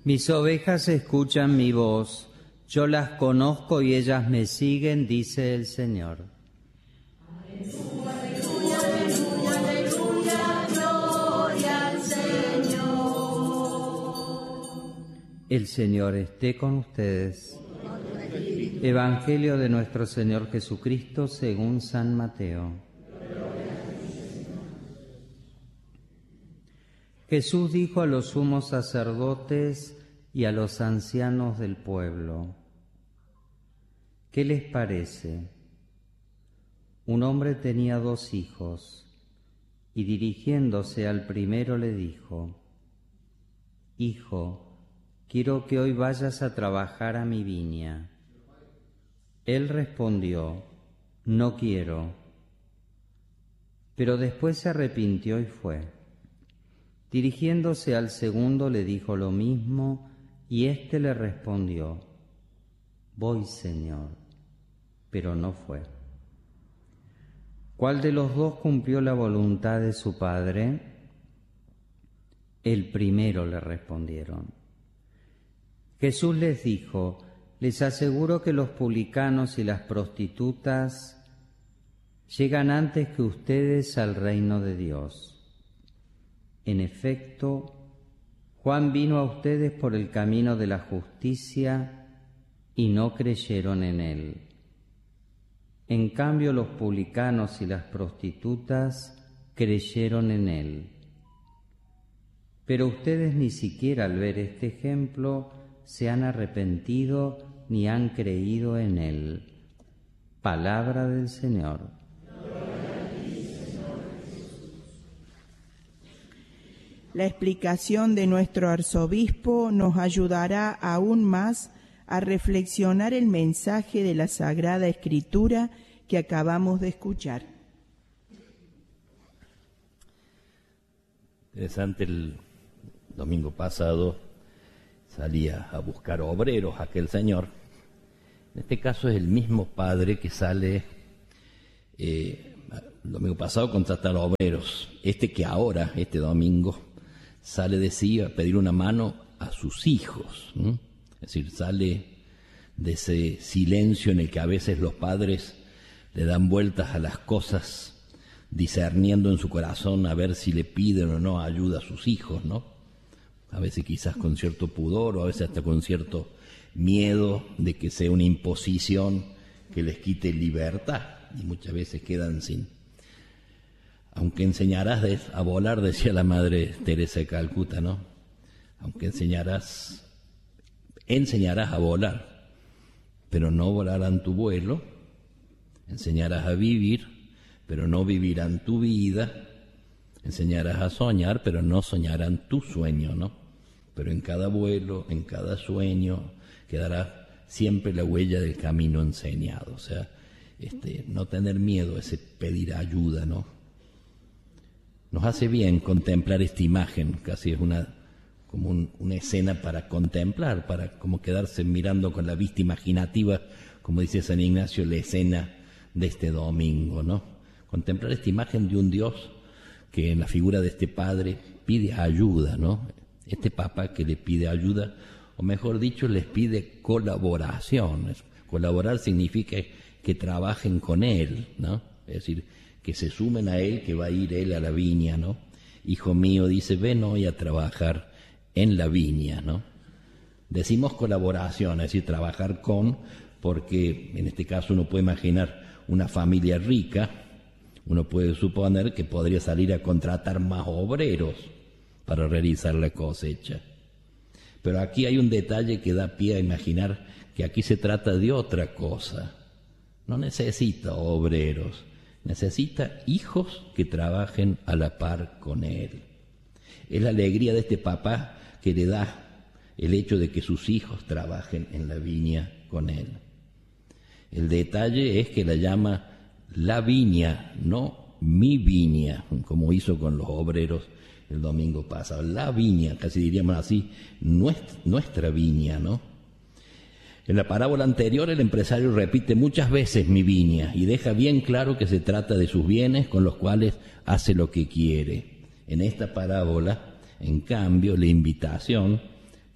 Mis ovejas escuchan mi voz, yo las conozco y ellas me siguen, dice el Señor. Aleluya, aleluya, aleluya, gloria al Señor. El Señor esté con ustedes. Evangelio de nuestro Señor Jesucristo según San Mateo. Jesús dijo a los sumos sacerdotes y a los ancianos del pueblo: ¿qué les parece? Un hombre tenía 2 hijos, y dirigiéndose al primero le dijo: Hijo, quiero que hoy vayas a trabajar a mi viña. Él respondió: No quiero. Pero después se arrepintió y fue. Dirigiéndose al segundo le dijo lo mismo, y éste le respondió: Voy, Señor, pero no fue. ¿Cuál de los 2 cumplió la voluntad de su padre? El primero, le respondieron. Jesús les dijo: Les aseguro que los publicanos y las prostitutas llegan antes que ustedes al reino de Dios. En efecto, Juan vino a ustedes por el camino de la justicia y no creyeron en él. En cambio, los publicanos y las prostitutas creyeron en él. Pero ustedes ni siquiera al ver este ejemplo se han arrepentido ni han creído en él. Palabra del Señor. La explicación de nuestro arzobispo nos ayudará aún más a reflexionar el mensaje de la Sagrada Escritura que acabamos de escuchar. Interesante, el domingo pasado salía a buscar obreros aquel señor. En este caso es el mismo padre que sale el domingo pasado a contratar obreros. Que ahora, este domingo, sale de sí a pedir una mano a sus hijos. Es decir, sale de ese silencio en el que a veces los padres le dan vueltas a las cosas, discerniendo en su corazón a ver si le piden o no ayuda a sus hijos, ¿no? A veces quizás con cierto pudor o a veces hasta con cierto miedo de que sea una imposición que les quite libertad, y muchas veces quedan sin. Aunque enseñarás a volar, decía la Madre Teresa de Calcuta, ¿no? Aunque enseñarás a volar, pero no volarán tu vuelo. Enseñarás a vivir, pero no vivirán tu vida. Enseñarás a soñar, pero no soñarán tu sueño, ¿no? Pero en cada vuelo, en cada sueño, quedará siempre la huella del camino enseñado. O sea, no tener miedo, ese pedir ayuda, ¿no? Nos hace bien contemplar esta imagen, casi es como una escena para contemplar, para como quedarse mirando con la vista imaginativa, como dice San Ignacio, la escena de este domingo, ¿no? Contemplar esta imagen de un Dios que en la figura de este Padre pide ayuda, ¿no? Este Papa que le pide ayuda, o mejor dicho, les pide colaboración. Colaborar significa que trabajen con Él, ¿no? Es decir, que se sumen a Él, que va a ir Él a la viña, ¿no? Hijo mío, dice, ven hoy a trabajar en la viña, ¿no? Decimos colaboración, es decir, trabajar con, porque en este caso uno puede imaginar una familia rica, uno puede suponer que podría salir a contratar más obreros para realizar la cosecha. Pero aquí hay un detalle que da pie a imaginar que aquí se trata de otra cosa. No necesita obreros, necesita hijos que trabajen a la par con él. Es la alegría de este papá que le da el hecho de que sus hijos trabajen en la viña con él. El detalle es que la llama la viña, no mi viña, como hizo con los obreros el domingo pasado. La viña, casi diríamos así, nuestra viña, ¿no? En la parábola anterior el empresario repite muchas veces mi viña y deja bien claro que se trata de sus bienes con los cuales hace lo que quiere. En esta parábola, en cambio, la invitación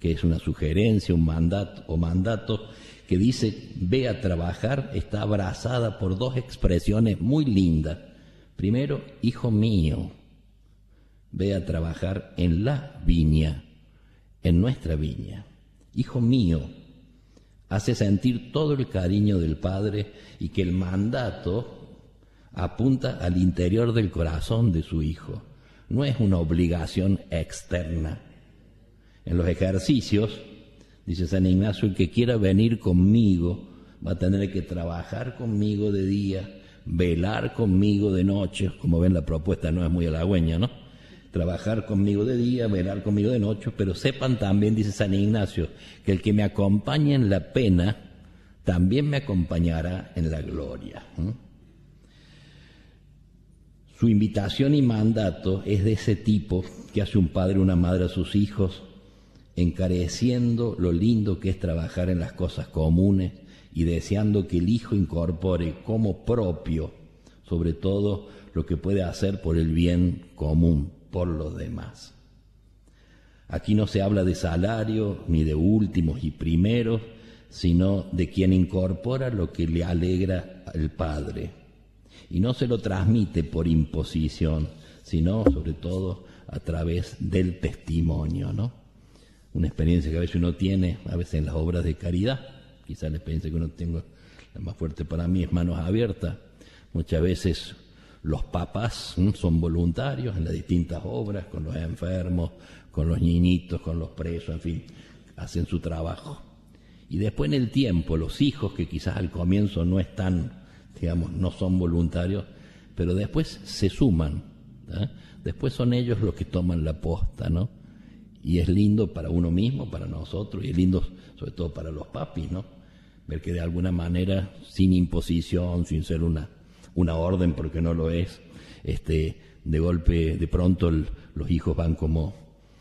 que es una sugerencia, un mandato que dice ve a trabajar, está abrazada por dos expresiones muy lindas. Primero, hijo mío, ve a trabajar en la viña, en nuestra viña. Hijo mío, hace sentir todo el cariño del Padre y que el mandato apunta al interior del corazón de su hijo. No es una obligación externa. En los ejercicios, dice San Ignacio, el que quiera venir conmigo va a tener que trabajar conmigo de día, velar conmigo de noche. Como ven, la propuesta no es muy halagüeña, ¿no? Trabajar conmigo de día, velar conmigo de noche, pero sepan también, dice San Ignacio, que el que me acompañe en la pena también me acompañará en la gloria. Su invitación y mandato es de ese tipo que hace un padre o una madre a sus hijos, encareciendo lo lindo que es trabajar en las cosas comunes y deseando que el hijo incorpore como propio, sobre todo, lo que puede hacer por el bien común, por los demás. Aquí no se habla de salario, ni de últimos y primeros, sino de quien incorpora lo que le alegra al Padre. Y no se lo transmite por imposición, sino sobre todo a través del testimonio, ¿no? Una experiencia que a veces uno tiene, a veces en las obras de caridad, quizás la experiencia que uno tenga, la más fuerte para mí es Manos Abiertas. Muchas veces los papás son voluntarios en las distintas obras, con los enfermos, con los niñitos, con los presos, en fin, hacen su trabajo. Y después en el tiempo, los hijos, que quizás al comienzo no están, digamos, no son voluntarios, pero después se suman, ¿eh? Después son ellos los que toman la posta, ¿no? Y es lindo para uno mismo, para nosotros, y es lindo sobre todo para los papis, ¿no? Ver que de alguna manera, sin imposición, sin ser una orden, porque no lo es, de golpe, de pronto los hijos van como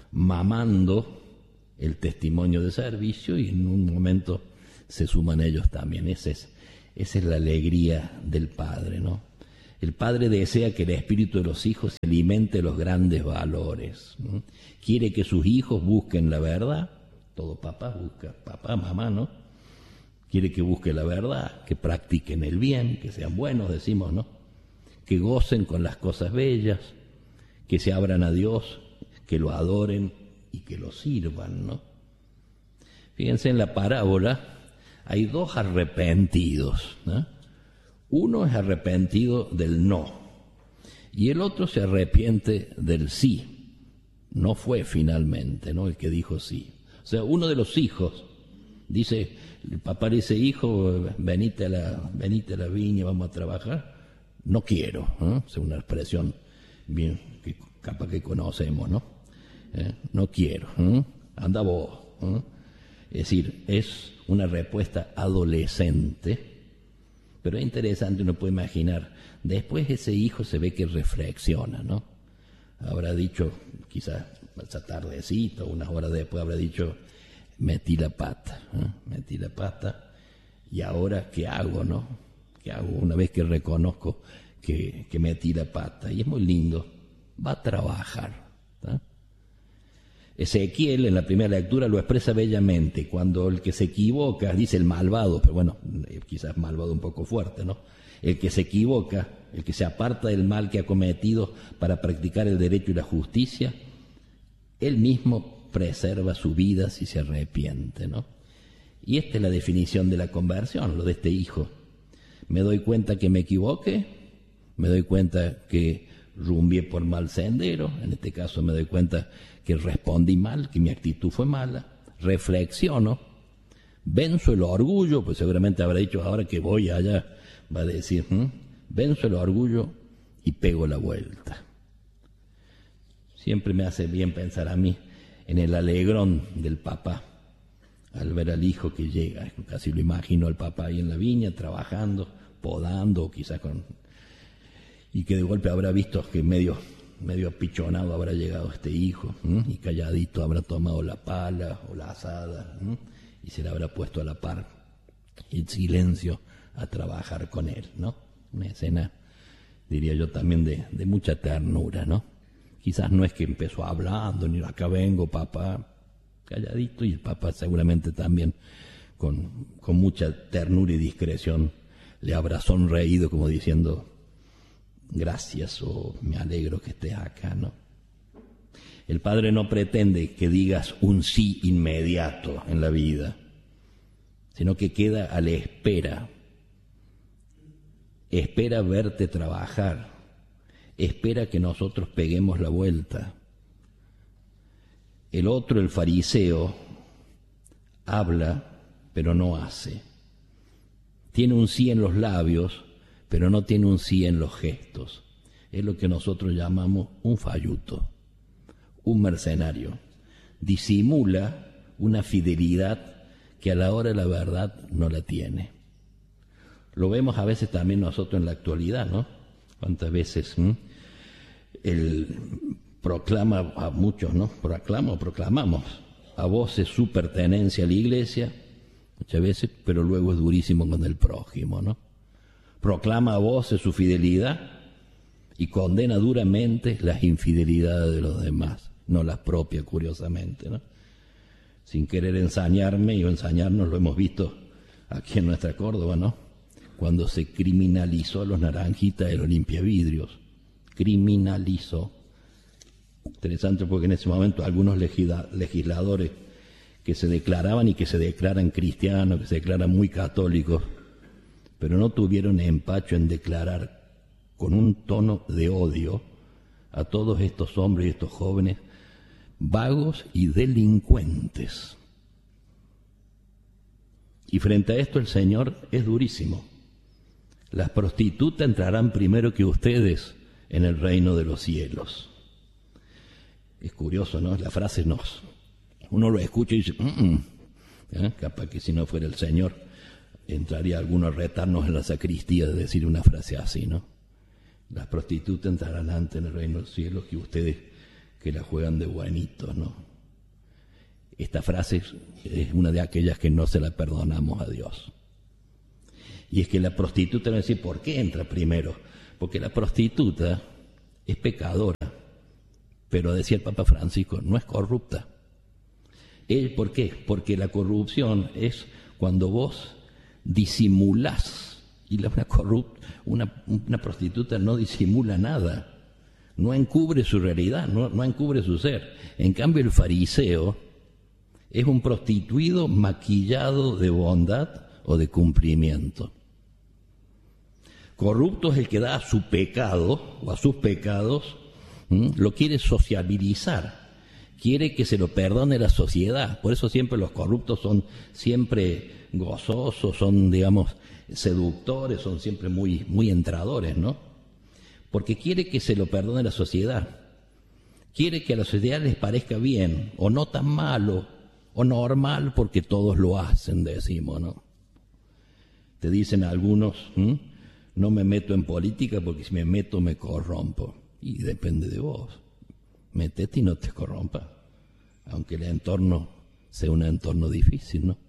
mamando el testimonio de servicio y en un momento se suman ellos también. Esa es la alegría del Padre, ¿no? El Padre desea que el espíritu de los hijos alimente los grandes valores, ¿no? Quiere que sus hijos busquen la verdad. Todo papá busca, papá, mamá, ¿no? Quiere que busquen la verdad, que practiquen el bien, que sean buenos, decimos, ¿no? Que gocen con las cosas bellas, que se abran a Dios, que lo adoren y que lo sirvan, ¿no? Fíjense, en la parábola hay dos arrepentidos, ¿no? Uno es arrepentido del no y el otro se arrepiente del sí. No fue finalmente, ¿no?, el que dijo sí. O sea, uno de los hijos dice, el papá le dice, hijo, venite a la viña, vamos a trabajar. No quiero, ¿eh? Es una expresión bien que capaz que conocemos, ¿no? No quiero, anda vos. Es decir, es una respuesta adolescente, pero es interesante, uno puede imaginar, después ese hijo se ve que reflexiona, ¿no? Habrá dicho, quizás esa tardecita, unas horas después habrá dicho, metí la pata, y ahora ¿qué hago, no? ¿Qué hago una vez que reconozco que metí la pata? Y es muy lindo, va a trabajar, ¿tá? Ezequiel en la primera lectura lo expresa bellamente, cuando el que se equivoca, dice el malvado, pero bueno, quizás malvado un poco fuerte, ¿no? El que se equivoca, el que se aparta del mal que ha cometido para practicar el derecho y la justicia, él mismo preserva su vida si se arrepiente, ¿no? Y esta es la definición de la conversión, lo de este hijo. Me doy cuenta que me equivoqué, me doy cuenta que rumbié por mal sendero, en este caso me doy cuenta que respondí mal, que mi actitud fue mala, reflexiono, venzo el orgullo, pues seguramente habrá dicho, ahora que voy allá, va a decir, venzo el orgullo y pego la vuelta. Siempre me hace bien pensar a mí en el alegrón del papá al ver al hijo que llega. Casi lo imagino al papá ahí en la viña trabajando, podando, quizás y que de golpe habrá visto que medio apichonado habrá llegado este hijo, y calladito habrá tomado la pala o la azada, y se le habrá puesto a la par en silencio a trabajar con él, ¿no? Una escena, diría yo, también de mucha ternura, ¿no? Quizás no es que empezó hablando, ni acá vengo, papá, calladito, y el Papa seguramente también con mucha ternura y discreción le habrá sonreído como diciendo gracias o me alegro que estés acá, ¿no? El Padre no pretende que digas un sí inmediato en la vida, sino que queda a la espera. Espera verte trabajar, espera que nosotros peguemos la vuelta. El otro, el fariseo, habla pero no hace. Tiene un sí en los labios, pero no tiene un sí en los gestos. Es lo que nosotros llamamos un falluto, un mercenario. Disimula una fidelidad que a la hora de la verdad no la tiene. Lo vemos a veces también nosotros en la actualidad, ¿no? Cuántas veces él proclama a muchos, ¿no? Proclamamos a voces su pertenencia a la iglesia, muchas veces, pero luego es durísimo con el prójimo, ¿no? Proclama a voces su fidelidad y condena duramente las infidelidades de los demás, no las propias, curiosamente, ¿no? Sin querer ensañarme y ensañarnos, lo hemos visto aquí en nuestra Córdoba, ¿no? Cuando se criminalizó a los naranjitas del Olimpia Vidrios. Criminalizó. Interesante porque en ese momento algunos legisladores que se declaraban y que se declaran cristianos, que se declaran muy católicos, pero no tuvieron empacho en declarar con un tono de odio a todos estos hombres y estos jóvenes vagos y delincuentes. Y frente a esto el Señor es durísimo. Las prostitutas entrarán primero que ustedes en el reino de los cielos. Es curioso, ¿no? La frase uno lo escucha y dice, capaz que si no fuera el Señor, entraría alguno a retarnos en la sacristía de decir una frase así, ¿no? Las prostitutas entrarán antes en el reino de los cielos que ustedes que la juegan de buenitos, ¿no? Esta frase es una de aquellas que no se la perdonamos a Dios. Y es que la prostituta va a decir, ¿por qué entra primero? Porque la prostituta es pecadora, pero decía el Papa Francisco, no es corrupta. ¿Por qué? Porque la corrupción es cuando vos disimulás, y una prostituta no disimula nada, no encubre su realidad, no encubre su ser. En cambio el fariseo es un prostituido maquillado de bondad o de cumplimiento. Corrupto es el que da a su pecado o a sus pecados, lo quiere sociabilizar, quiere que se lo perdone la sociedad. Por eso siempre los corruptos son siempre gozosos, son, digamos, seductores, son siempre muy, muy entradores, ¿no? Porque quiere que se lo perdone la sociedad. Quiere que a la sociedad les parezca bien, o no tan malo, o normal, porque todos lo hacen, decimos, ¿no? Te dicen algunos, no me meto en política porque si me meto me corrompo. Y depende de vos. Metete y no te corrompas. Aunque el entorno sea un entorno difícil, ¿no?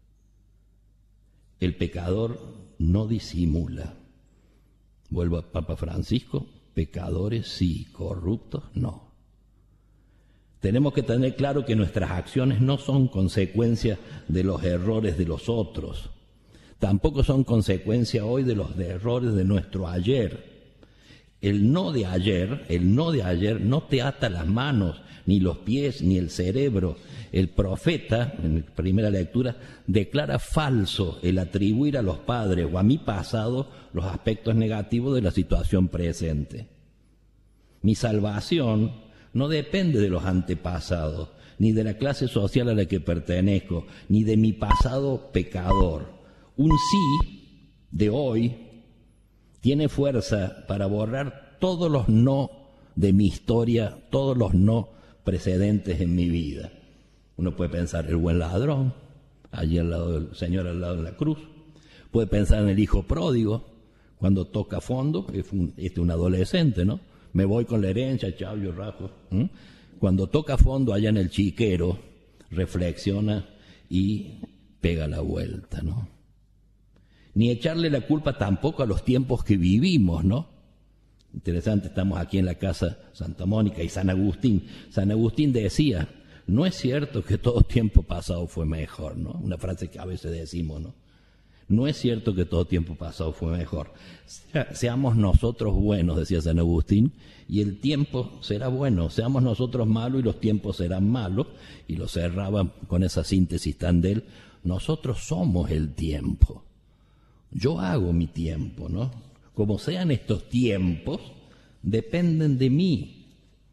El pecador no disimula. Vuelvo a Papa Francisco, pecadores sí, corruptos no. Tenemos que tener claro que nuestras acciones no son consecuencia de los errores de los otros. Tampoco son consecuencia hoy de los errores de nuestro ayer. El no de ayer no te ata las manos, ni los pies, ni el cerebro. El profeta, en la primera lectura, declara falso el atribuir a los padres o a mi pasado los aspectos negativos de la situación presente. Mi salvación no depende de los antepasados, ni de la clase social a la que pertenezco, ni de mi pasado pecador. Un sí de hoy tiene fuerza para borrar todos los no de mi historia, todos los no precedentes en mi vida. Uno puede pensar el buen ladrón, allí al lado del Señor, al lado de la cruz. Puede pensar en el hijo pródigo, cuando toca fondo, es un adolescente, ¿no? Me voy con la herencia, chao, yo rajo. Cuando toca fondo allá en el chiquero, reflexiona y pega la vuelta, ¿no? Ni echarle la culpa tampoco a los tiempos que vivimos, ¿no? Interesante, estamos aquí en la casa Santa Mónica y San Agustín. San Agustín decía, no es cierto que todo tiempo pasado fue mejor, ¿no? Una frase que a veces decimos, ¿no? No es cierto que todo tiempo pasado fue mejor. Seamos nosotros buenos, decía San Agustín, y el tiempo será bueno. Seamos nosotros malos y los tiempos serán malos. Y lo cerraba con esa síntesis tan de él. Nosotros somos el tiempo. Yo hago mi tiempo, ¿no? Como sean estos tiempos, dependen de mí.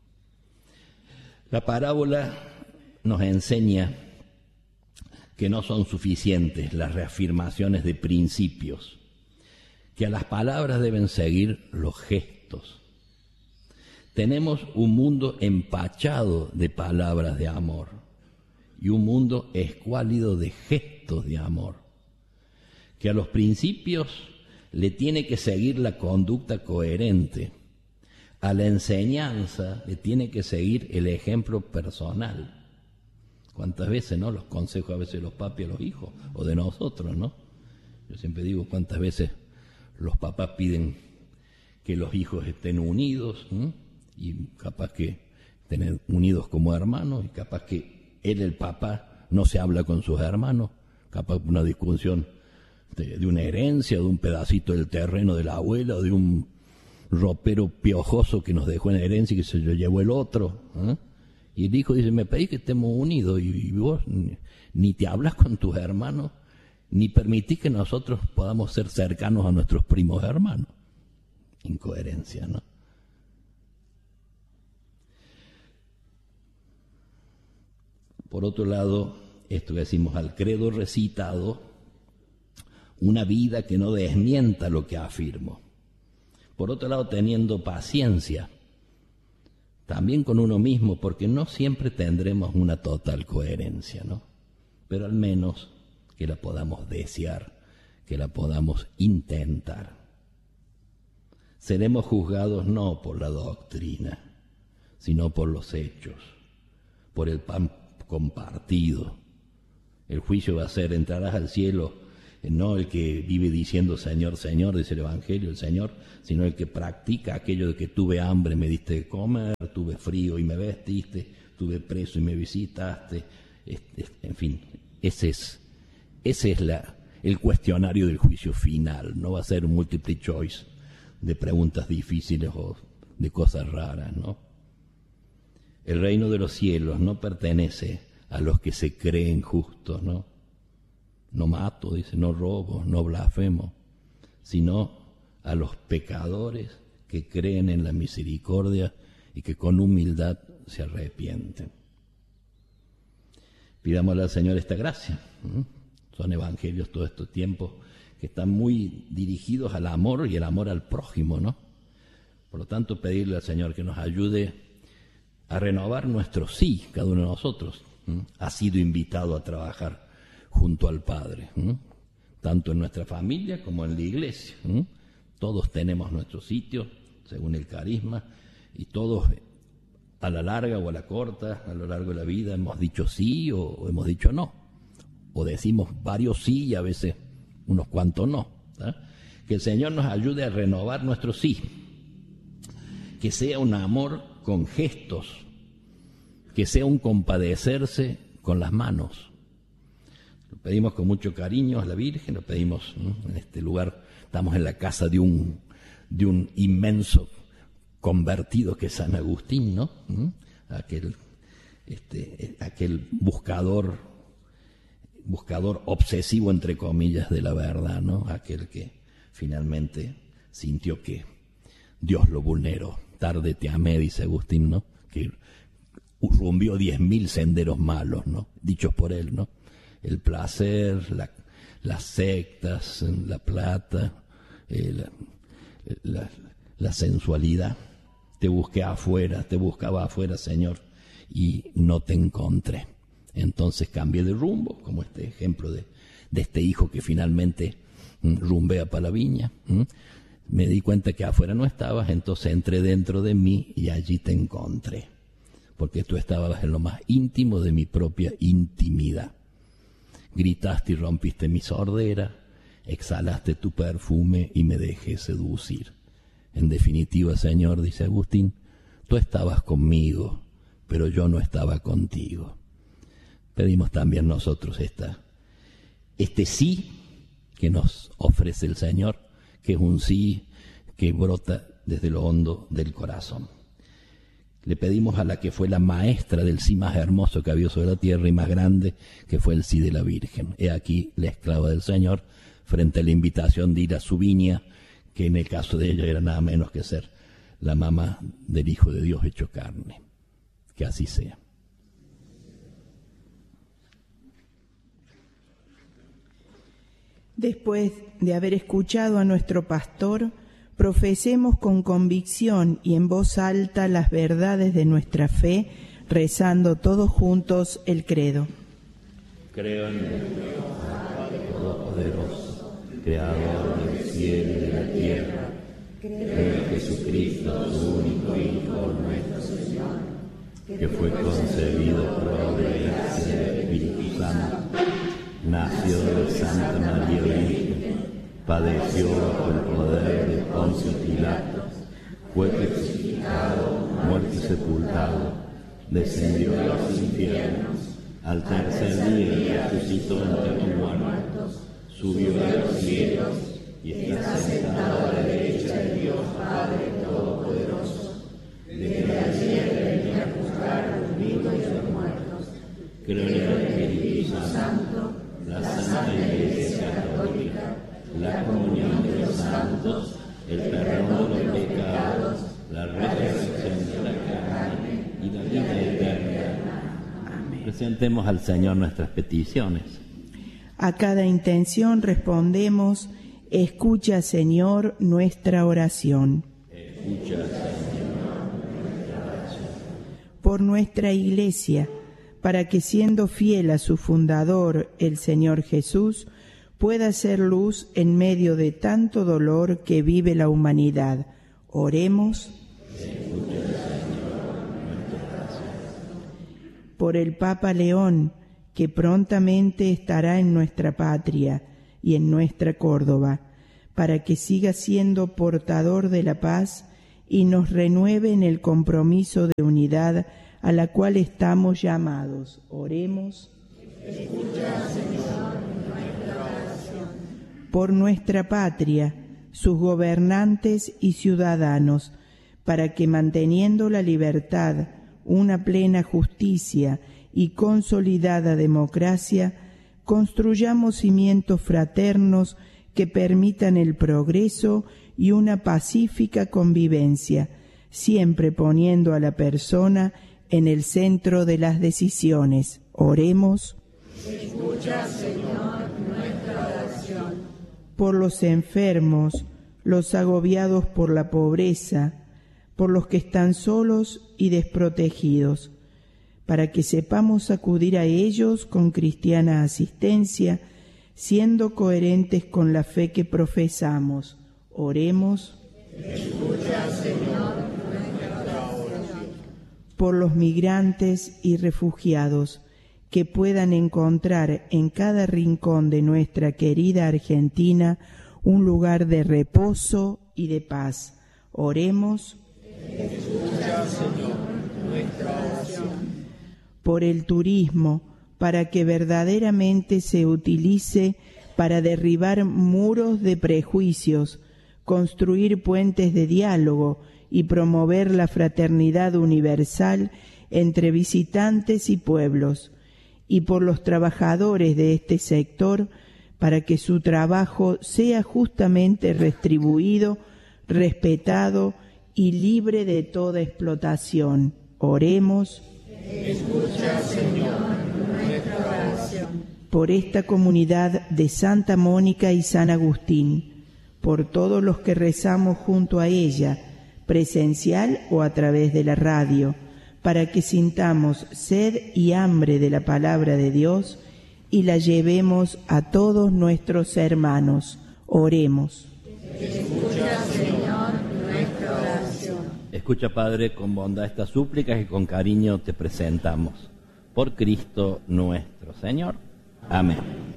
La parábola nos enseña que no son suficientes las reafirmaciones de principios, que a las palabras deben seguir los gestos. Tenemos un mundo empachado de palabras de amor y un mundo escuálido de gestos de amor, que a los principios le tiene que seguir la conducta coherente, a la enseñanza le tiene que seguir el ejemplo personal. ¿Cuántas veces, no? Los consejos a veces de los papás a los hijos, o de nosotros, ¿no? Yo siempre digo cuántas veces los papás piden que los hijos estén unidos, ¿no? Y capaz que estén unidos como hermanos, y capaz que él, el papá, no se habla con sus hermanos, capaz una discusión de una herencia, de un pedacito del terreno de la abuela, o de un ropero piojoso que nos dejó en herencia y que se lo llevó el otro, ¿eh? Y el hijo dice, me pedís que estemos unidos y vos ni te hablas con tus hermanos, ni permitís que nosotros podamos ser cercanos a nuestros primos hermanos. Incoherencia, ¿no? Por otro lado, esto que decimos al credo recitado, una vida que no desmienta lo que afirmo. Por otro lado, teniendo paciencia, también con uno mismo, porque no siempre tendremos una total coherencia, ¿no? Pero al menos que la podamos desear, que la podamos intentar. Seremos juzgados no por la doctrina, sino por los hechos, por el pan compartido. El juicio va a ser, entrarás al cielo, no el que vive diciendo Señor, Señor, dice el Evangelio, el Señor, sino el que practica aquello de que tuve hambre, me diste de comer, tuve frío y me vestiste, tuve preso y me visitaste, en fin, ese es el cuestionario del juicio final. No va a ser un multiple choice de preguntas difíciles o de cosas raras, ¿no? El reino de los cielos no pertenece a los que se creen justos, ¿no? No mato, dice, no robo, no blasfemo, sino a los pecadores que creen en la misericordia y que con humildad se arrepienten. Pidámosle al Señor esta gracia. Son evangelios todos estos tiempos que están muy dirigidos al amor y el amor al prójimo, ¿no? Por lo tanto, pedirle al Señor que nos ayude a renovar nuestro sí. Cada uno de nosotros ha sido invitado a trabajar junto al Padre, tanto en nuestra familia como en la iglesia. Todos tenemos nuestro sitio, según el carisma, y todos a la larga o a la corta, a lo largo de la vida, hemos dicho sí o hemos dicho no. O decimos varios sí y a veces unos cuantos no. Que el Señor nos ayude a renovar nuestro sí. Que sea un amor con gestos, que sea un compadecerse con las manos. Lo pedimos con mucho cariño a la Virgen, lo pedimos en este lugar, estamos en la casa de un inmenso convertido que es San Agustín, ¿no? Aquel buscador obsesivo, entre comillas, de la verdad, ¿no? Aquel que finalmente sintió que Dios lo vulneró. Tarde te amé, dice Agustín, ¿no? Que rumbió 10.000 senderos malos, ¿no? Dichos por él, ¿no? El placer, las sectas, la plata, la sensualidad. Te busqué afuera, te buscaba afuera, Señor, y no te encontré. Entonces cambié de rumbo, como este ejemplo de este hijo que finalmente rumbea para la viña. Me di cuenta que afuera no estabas, entonces entré dentro de mí y allí te encontré, porque tú estabas en lo más íntimo de mi propia intimidad. Gritaste y rompiste mi sordera, exhalaste tu perfume y me dejé seducir. En definitiva, Señor, dice Agustín, tú estabas conmigo, pero yo no estaba contigo. pedimos también nosotros este sí que nos ofrece el Señor, que es un sí que brota desde lo hondo del corazón. Le pedimos a la que fue la maestra del sí más hermoso que había sobre la tierra y más grande, que fue el sí de la Virgen. He aquí la esclava del Señor, frente a la invitación de ir a su viña, que en el caso de ella era nada menos que ser la mamá del Hijo de Dios hecho carne. Que así sea. Después de haber escuchado a nuestro pastor, profesemos con convicción y en voz alta las verdades de nuestra fe, rezando todos juntos el credo. Creo en Dios, Padre Todopoderoso, Creador del cielo y de la tierra. Creo en Jesucristo, su único Hijo, nuestro Señor, que fue concebido por obra y gracia del Espíritu Santo. Nació de Santa María Virgen, padeció bajo el poder de Poncio Pilato, fue crucificado, muerto y sepultado, descendió a los infiernos, al tercer día resucitó entre los muertos, subió a los cielos y está sentado a la derecha de Dios Padre Todopoderoso. Desde allí viene a juzgar a los vivos y a los muertos. Creo en el Espíritu Santo, la Santa Iglesia Católica, la comunión de los santos, el perdón de los pecados, la resurrección de la carne y la vida eterna. Amén. Presentemos al Señor nuestras peticiones. A cada intención respondemos: escucha, Señor, nuestra oración. Escucha, Señor, nuestra oración. Por nuestra Iglesia, para que siendo fiel a su fundador, el Señor Jesús, pueda ser luz en medio de tanto dolor que vive la humanidad. Oremos. Por el Papa León, que prontamente estará en nuestra patria y en nuestra Córdoba, para que siga siendo portador de la paz y nos renueve en el compromiso de unidad a la cual estamos llamados. Oremos. Escucha, Señor, nuestra oración. Por nuestra patria, sus gobernantes y ciudadanos, para que manteniendo la libertad, una plena justicia y consolidada democracia, construyamos cimientos fraternos que permitan el progreso y una pacífica convivencia, siempre poniendo a la persona en el centro de las decisiones. Oremos. Escucha, Señor, nuestra oración. Por los enfermos, los agobiados por la pobreza, por los que están solos y desprotegidos, para que sepamos acudir a ellos con cristiana asistencia, siendo coherentes con la fe que profesamos. Oremos. Escucha, Señor, nuestra oración. Por los migrantes y refugiados, que puedan encontrar en cada rincón de nuestra querida Argentina un lugar de reposo y de paz. Oremos. Escucha, Señor, nuestra oración. Por el turismo, para que verdaderamente se utilice para derribar muros de prejuicios, construir puentes de diálogo y promover la fraternidad universal entre visitantes y pueblos, y por los trabajadores de este sector, para que su trabajo sea justamente retribuido, respetado y libre de toda explotación. Oremos. Escucha, Señor, nuestra oración. Por esta comunidad de Santa Mónica y San Agustín, por todos los que rezamos junto a ella, presencial o a través de la radio, para que sintamos sed y hambre de la palabra de Dios y la llevemos a todos nuestros hermanos. Oremos. Escucha, Señor, nuestra oración. Escucha, Padre, con bondad estas súplicas y con cariño te presentamos. Por Cristo nuestro Señor. Amén.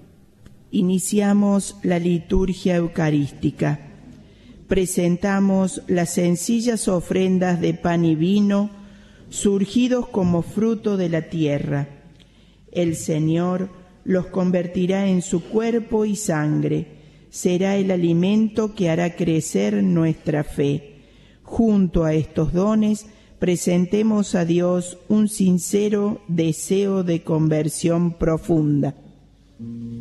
Iniciamos la liturgia eucarística. Presentamos las sencillas ofrendas de pan y vino, surgidos como fruto de la tierra. El Señor los convertirá en su cuerpo y sangre. Será el alimento que hará crecer nuestra fe. Junto a estos dones, presentemos a Dios un sincero deseo de conversión profunda.